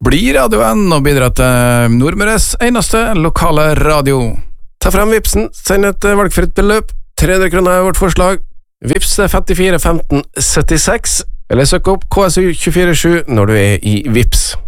bli radioen og bidra til Nordmøres eneste lokale radio. Ta frem Vipsen, send et valgfritt beløp. 300 kroner vårt forslag. Vips 54 15 76, eller søk opp KSU 247 når du i Vips.